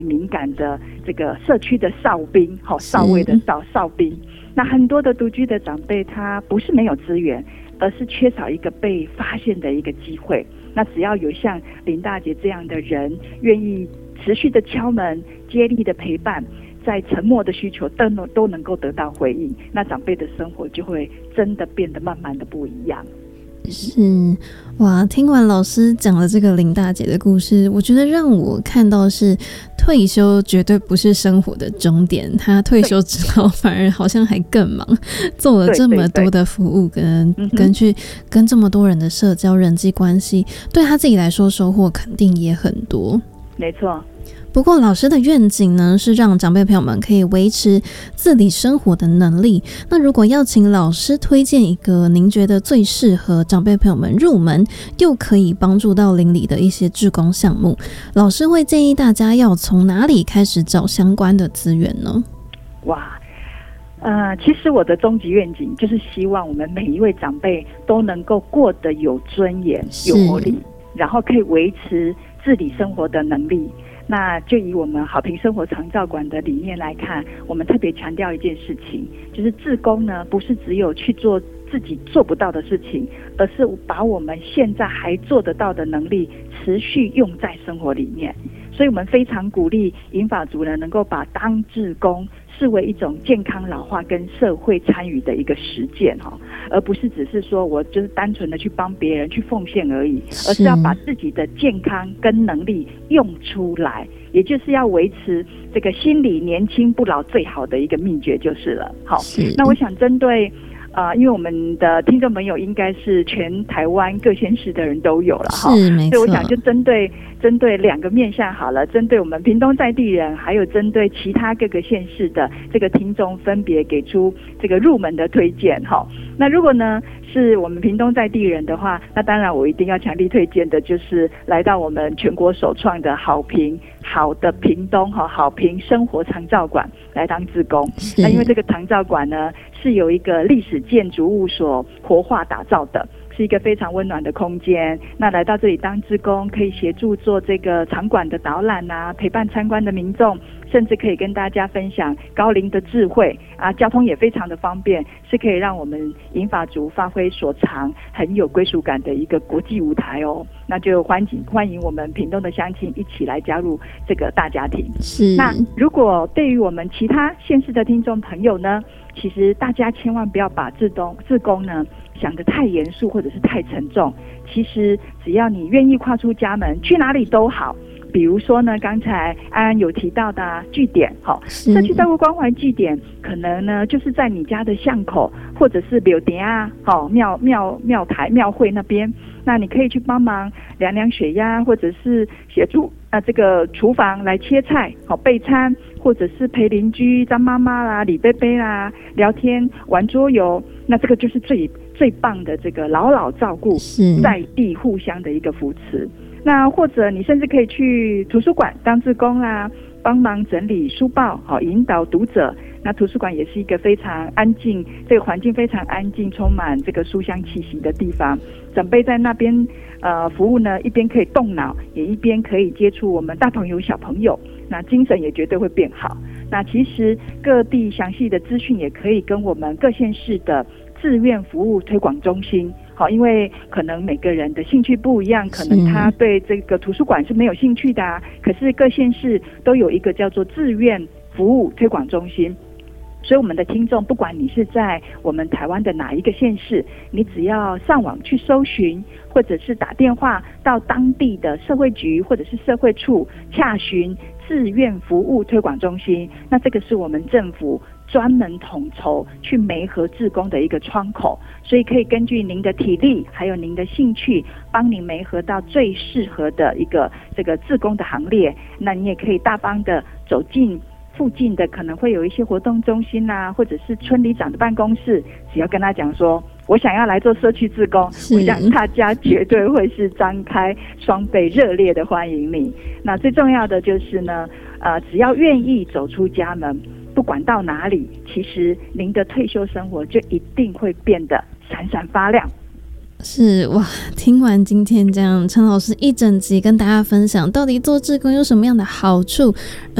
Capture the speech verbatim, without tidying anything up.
敏感的这个社区的哨兵，好，哨位的哨哨兵。那很多的独居的长辈，他不是没有资源，而是缺少一个被发现的一个机会。那只要有像林大姐这样的人，愿意持续的敲门、接力的陪伴，在沉默的需求都能都能够得到回应，那长辈的生活就会真的变得慢慢的不一样。 是，哇，听完老师讲了这个林大姐的故事，我觉得让我看到是退休绝对不是生活的终点，她退休之后反而好像还更忙，做了这么多的服务跟跟去跟这么多人的社交人际关系，对她自己来说收获肯定也很多。 没错。 不过老师的愿景呢，是让长辈朋友们可以维持自理生活的能力。那如果要请老师推荐一个您觉得最适合长辈朋友们入门，又可以帮助到邻里的一些志工项目，老师会建议大家要从哪里开始找相关的资源呢？ 哇，呃，其实我的终极愿景就是希望我们每一位长辈都能够过得有尊严、有活力，然后可以维持自理生活的能力。那就以我们好评生活长照馆的理念来看，我们特别强调一件事情，就是志工呢，不是只有去做自己做不到的事情，而是把我们现在还做得到的能力持续用在生活里面。所以我们非常鼓励银发族人能够把当志工视为一种健康老化跟社会参与的一个实践，而不是只是说我就是单纯的去帮别人去奉献而已，而是要把自己的健康跟能力用出来，也就是要维持这个心理年轻不老最好的一个秘诀就是了。好，那我想针对呃，因为我们的听众朋友应该是全台湾各县市的人都有了哈， 是没错。 所以我想就针对针对两个面向好了，针对我们屏东在地人，还有针对其他各个县市的这个听众，分别给出这个入门的推荐哈。那如果呢是我们屏东在地人的话，那当然我一定要强力推荐的就是来到我们全国首创的好评好的屏东哈好评生活长照馆来当志工。那因为这个长照馆呢是有一个历史建筑物所活化打造的，是一个非常温暖的空间。那来到这里当志工，可以协助做这个场馆的导览啊，陪伴参观的民众，甚至可以跟大家分享高龄的智慧啊，交通也非常的方便，是可以让我们银发族发挥所长，很有归属感的一个国际舞台哦。那就欢迎欢迎我们屏东的乡亲一起来加入这个大家庭。 是。 那如果对于我们其他县市的听众朋友呢，其实大家千万不要把志工志工呢想得太严肃或者是太沉重，其实只要你愿意跨出家门，去哪里都好。比如说呢，刚才安安有提到的、啊、据点，好，社区照顾关怀据点，可能呢就是在你家的巷口，或者是庙埕啊，好庙庙庙台庙会那边，那你可以去帮忙量量血压，或者是协助啊这个厨房来切菜，好备餐，或者是陪邻居张妈妈啦、李贝贝啦聊天、玩桌游，那这个就是最最棒的这个老老照顾，在地互相的一个扶持。那或者你甚至可以去图书馆当志工啦，帮忙整理书报，好引导读者。那图书馆也是一个非常安静，这个环境非常安静，充满这个书香气息的地方。长辈在那边呃服务呢，一边可以动脑，也一边可以接触我们大朋友小朋友，那精神也绝对会变好。那其实各地详细的资讯也可以跟我们各县市的志愿服务推广中心。好，因为可能每个人的兴趣不一样，可能他对这个图书馆是没有兴趣的啊，可是各县市都有一个叫做志愿服务推广中心。所以我们的听众，不管你是在我们台湾的哪一个县市，你只要上网去搜寻，或者是打电话到当地的社会局或者是社会处洽询志愿服务推广中心，那这个是我们政府专门统筹去媒合志工的一个窗口，所以可以根据您的体力还有您的兴趣，帮您媒合到最适合的一个这个志工的行列。那你也可以大方的走进附近的可能会有一些活动中心啊，或者是村里长的办公室，只要跟他讲说我想要来做社区志工，我想大家绝对会是张开双臂热烈的欢迎你。那最重要的就是呢呃，只要愿意走出家门，不管到哪里，其实您的退休生活就一定会变得闪闪发亮。 是哇，听完今天这样陈老师一整集跟大家分享，到底做志工有什么样的好处？